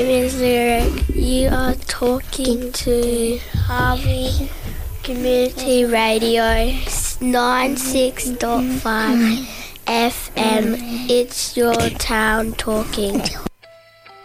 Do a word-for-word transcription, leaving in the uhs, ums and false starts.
Miss Lyric, you are talking to Harvey Community Radio ninety-six point five F M. It's your town talking.